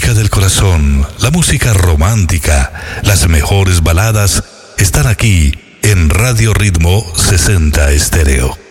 música del corazón, la música romántica, las mejores baladas están aquí en Radio Ritmo 60 Estéreo.